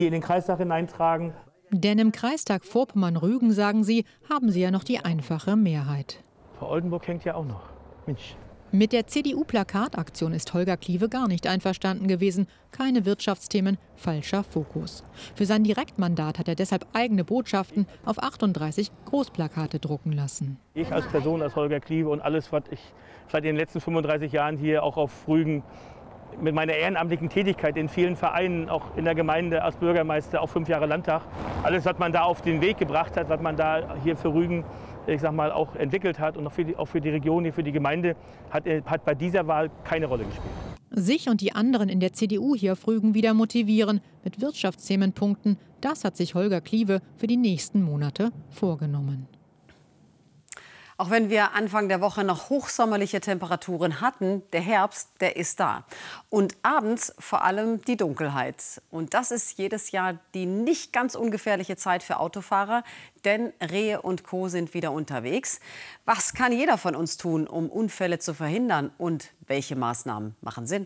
in den Kreistag hineintragen. Denn im Kreistag Vorpommern-Rügen, sagen sie, haben sie ja noch die einfache Mehrheit. Frau Oldenburg hängt ja auch noch. Mensch. Mit der CDU-Plakataktion ist Holger Kliewe gar nicht einverstanden gewesen. Keine Wirtschaftsthemen, falscher Fokus. Für sein Direktmandat hat er deshalb eigene Botschaften auf 38 Großplakate drucken lassen. Ich als Person, als Holger Kliewe und alles, was ich seit den letzten 35 Jahren hier auch auf Rügen mit meiner ehrenamtlichen Tätigkeit in vielen Vereinen, auch in der Gemeinde als Bürgermeister, auch 5 Jahre Landtag, alles, was man da auf den Weg gebracht hat, was man da hier für Rügen, ich sag mal, auch entwickelt hat und auch für die Region, hier für die Gemeinde, hat bei dieser Wahl keine Rolle gespielt. Sich und die anderen in der CDU hier auf Rügen wieder motivieren mit Wirtschaftsthemen punkten, das hat sich Holger Kliewe für die nächsten Monate vorgenommen. Auch wenn wir Anfang der Woche noch hochsommerliche Temperaturen hatten, der Herbst, der ist da. Und abends vor allem die Dunkelheit. Und das ist jedes Jahr die nicht ganz ungefährliche Zeit für Autofahrer, denn Rehe und Co. sind wieder unterwegs. Was kann jeder von uns tun, um Unfälle zu verhindern? Und welche Maßnahmen machen Sinn?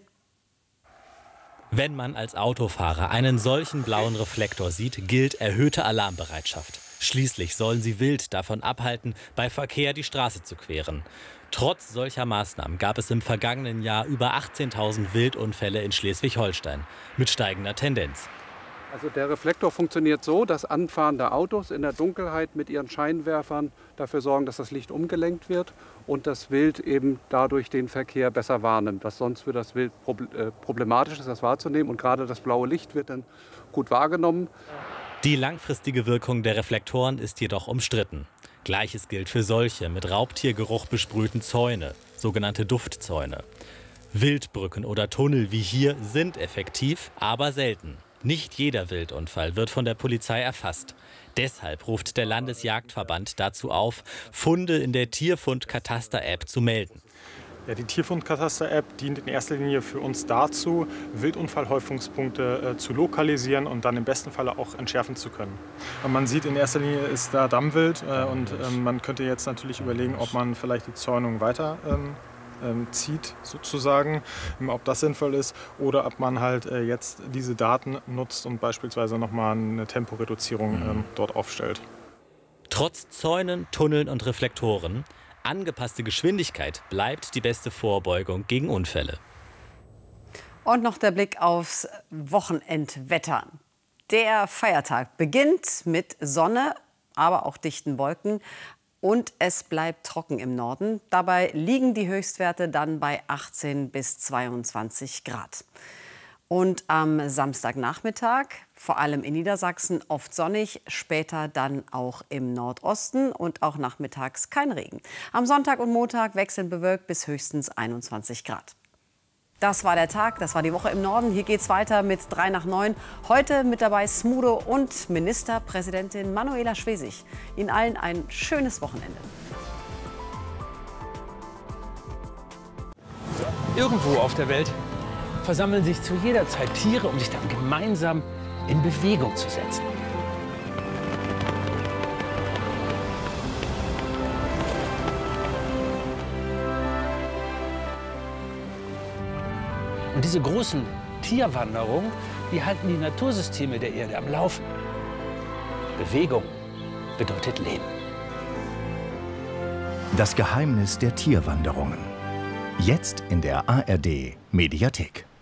Wenn man als Autofahrer einen solchen blauen Reflektor sieht, gilt erhöhte Alarmbereitschaft. Schließlich sollen sie wild davon abhalten, bei Verkehr die Straße zu queren. Trotz solcher Maßnahmen gab es im vergangenen Jahr über 18.000 Wildunfälle in Schleswig-Holstein mit steigender Tendenz. Also der Reflektor funktioniert so, dass anfahrende Autos in der Dunkelheit mit ihren Scheinwerfern dafür sorgen, dass das Licht umgelenkt wird und das Wild eben dadurch den Verkehr besser wahrnimmt. Was sonst für das Wild problematisch ist, das wahrzunehmen. Und gerade das blaue Licht wird dann gut wahrgenommen. Die langfristige Wirkung der Reflektoren ist jedoch umstritten. Gleiches gilt für solche mit Raubtiergeruch besprühten Zäune, sogenannte Duftzäune. Wildbrücken oder Tunnel wie hier sind effektiv, aber selten. Nicht jeder Wildunfall wird von der Polizei erfasst. Deshalb ruft der Landesjagdverband dazu auf, Funde in der Tierfund-Kataster-App zu melden. Ja, die Tierfund-Kataster-App dient in erster Linie für uns dazu, Wildunfallhäufungspunkte zu lokalisieren und dann im besten Falle auch entschärfen zu können. Und man sieht, in erster Linie ist da Dammwild und man könnte jetzt natürlich überlegen, ob man vielleicht die Zäunung weiter zieht, sozusagen, ob das sinnvoll ist oder ob man halt jetzt diese Daten nutzt und beispielsweise nochmal eine Temporeduzierung dort aufstellt. Trotz Zäunen, Tunneln und Reflektoren, angepasste Geschwindigkeit bleibt die beste Vorbeugung gegen Unfälle. Und noch der Blick aufs Wochenendwetter. Der Feiertag beginnt mit Sonne, aber auch dichten Wolken. Und es bleibt trocken im Norden. Dabei liegen die Höchstwerte dann bei 18 bis 22 Grad. Und am Samstagnachmittag, vor allem in Niedersachsen, oft sonnig, später dann auch im Nordosten und auch nachmittags kein Regen. Am Sonntag und Montag wechseln bewölkt bis höchstens 21 Grad. Das war der Tag, das war die Woche im Norden. Hier geht's weiter mit 3 nach 9. Heute mit dabei Smudo und Ministerpräsidentin Manuela Schwesig. Ihnen allen ein schönes Wochenende. Irgendwo auf der Welt versammeln sich zu jeder Zeit Tiere, um sich dann gemeinsam in Bewegung zu setzen. Und diese großen Tierwanderungen, die halten die Natursysteme der Erde am Laufen. Bewegung bedeutet Leben. Das Geheimnis der Tierwanderungen. Jetzt in der ARD Mediathek.